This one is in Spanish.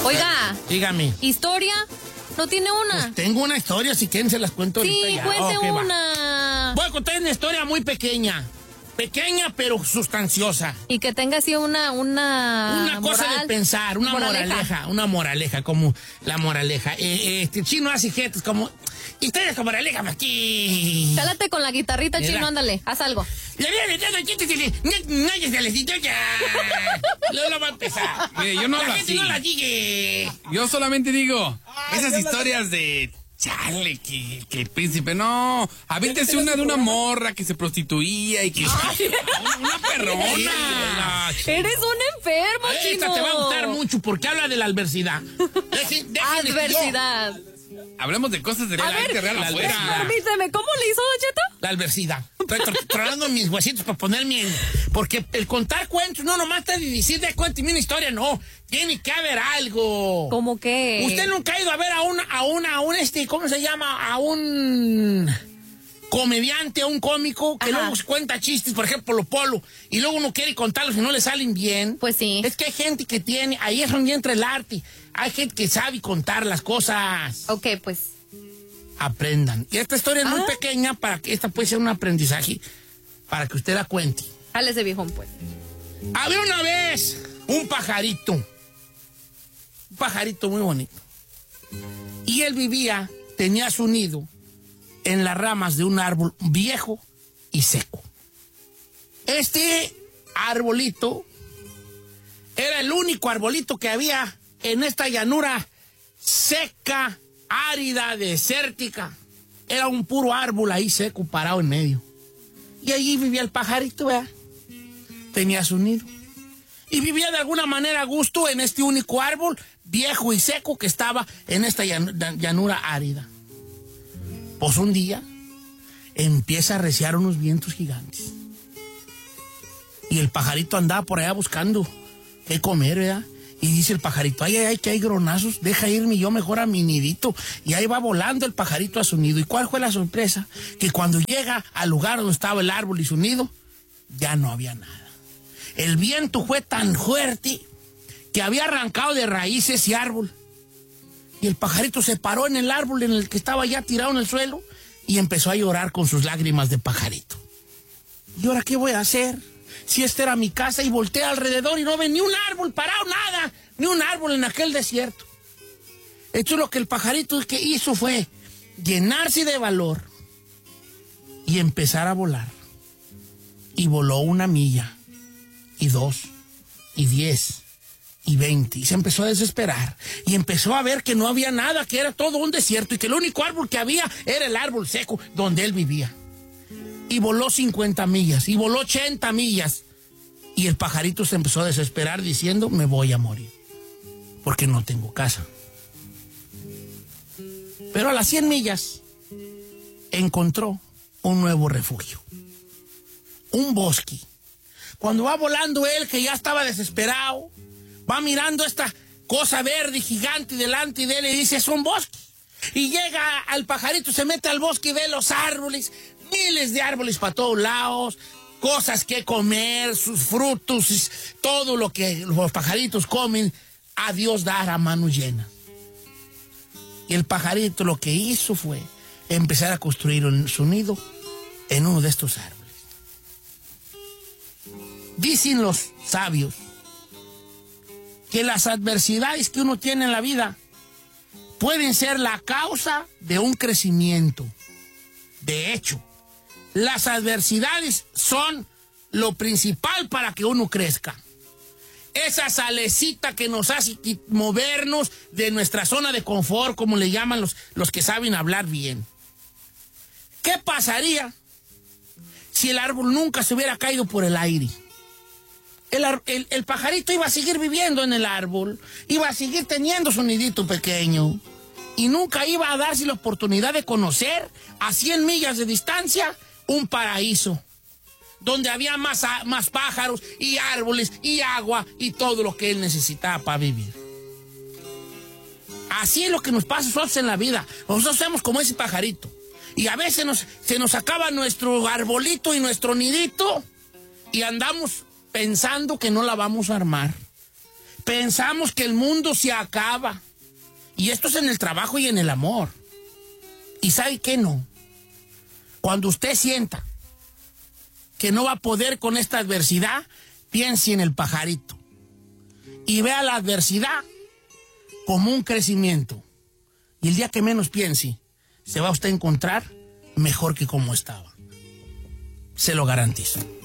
Oiga. Dígame. ¿Historia? ¿No tiene una? Pues tengo una historia, si quieren se las cuento ahorita. Sí, ya. cuente Okay, una. Voy a contar una historia muy pequeña. Pequeña, pero sustanciosa. Y que tenga así una cosa moral, de pensar, una moraleja, como la moraleja. Chino hace jetes como... Historias con moraleja, aquí. Cálate con la guitarrita, Mira. Chino, ándale, haz algo. Luego va a empezar. Mire, yo no hablo La gente así. no la digue. Yo solamente digo, esas historias de... Chale, que el príncipe, no. Avíntese una de una morra que se prostituía y que... una perrona. Eres un enfermo, Chino. Esta te va a gustar mucho porque habla de la adversidad. Adversidad. Hablemos de cosas de A la ver, gente real afuera. permíteme, ¿cómo le hizo, Don Cheto? La adversidad. Estoy tronando mis huesitos para ponerme en... Porque el contar cuentos no nomás está de decir de cuéntame una historia, no. Tiene que haber algo. ¿Cómo qué? ¿Usted nunca ha ido a ver a un ¿cómo se llama? A un comediante, a un cómico que luego cuenta chistes, por ejemplo, Polo, y luego uno quiere contarlos y no le salen bien? Pues sí. Es que hay gente que tiene, ahí es donde entra el arte. Hay gente que sabe contar las cosas. Ok, pues. Aprendan. Y esta historia es muy pequeña para que esta puede ser un aprendizaje para que usted la cuente. Jálese, viejón, pues. Había una vez un pajarito muy bonito. Y él tenía su nido en las ramas de un árbol viejo y seco. Este arbolito era el único arbolito que había en esta llanura seca, árida, desértica. Era un puro árbol ahí seco, parado en medio. Y allí vivía el pajarito, ¿verdad? Tenía su nido. Y vivía de alguna manera a gusto en este único árbol viejo y seco que estaba en esta llanura árida. Pues un día empieza a arreciar unos vientos gigantes. Y el pajarito andaba por allá buscando qué comer, ¿verdad? Y dice el pajarito, ay, que hay gronazos, deja irme yo mejor a mi nidito. Y ahí va volando el pajarito a su nido. ¿Y cuál fue la sorpresa? Que cuando llega al lugar donde estaba el árbol y su nido, ya no había nada. El viento fue tan fuerte que había arrancado de raíces ese árbol. Y el pajarito se paró en el árbol en el que estaba ya tirado en el suelo y empezó a llorar con sus lágrimas de pajarito. ¿Y ahora qué voy a hacer? Si esta era mi casa, y volteé alrededor y no ve ni un árbol parado, nada, ni un árbol en aquel desierto. Esto es lo que el pajarito que hizo fue llenarse de valor y empezar a volar. Y voló 1 milla, y 2, y 10, y 20, y se empezó a desesperar. Y empezó a ver que no había nada, que era todo un desierto, y que el único árbol que había era el árbol seco donde él vivía. Y voló 50 millas, y voló 80 millas. Y el pajarito se empezó a desesperar diciendo, me voy a morir, porque no tengo casa. Pero a las 100 millas encontró un nuevo refugio. Un bosque. Cuando va volando él, que ya estaba desesperado, va mirando esta cosa verde gigante delante de él y dice, es un bosque. Y llega al pajarito, se mete al bosque y ve los árboles, miles de árboles para todos lados, cosas que comer, sus frutos, todo lo que los pajaritos comen, a Dios dar a manos llenas. Y el pajarito lo que hizo fue empezar a construir su nido en uno de estos árboles. Dicen los sabios que las adversidades que uno tiene en la vida pueden ser la causa de un crecimiento. De hecho, las adversidades son lo principal para que uno crezca. Esa salecita que nos hace movernos de nuestra zona de confort, como le llaman los que saben hablar bien. ¿Qué pasaría si el árbol nunca se hubiera caído por el aire? El pajarito iba a seguir viviendo en el árbol, iba a seguir teniendo su nidito pequeño y nunca iba a darse la oportunidad de conocer a 100 millas de distancia un paraíso donde había más pájaros y árboles y agua y todo lo que él necesitaba para vivir. Así es lo que nos pasa a nosotros en la vida. Nosotros somos como ese pajarito y a veces se nos acaba nuestro arbolito y nuestro nidito y andamos pensando que no la vamos a armar. Pensamos que el mundo se acaba. Y esto es en el trabajo y en el amor. ¿Y sabe qué no? Cuando usted sienta que no va a poder con esta adversidad, piense en el pajarito. Y vea la adversidad como un crecimiento. Y el día que menos piense, se va usted a encontrar mejor que como estaba. Se lo garantizo.